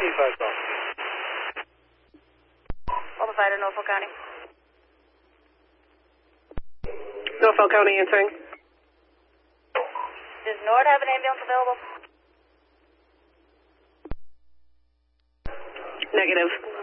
Fighter, Norfolk County. Norfolk County answering. Does Nord have an ambulance available? Negative.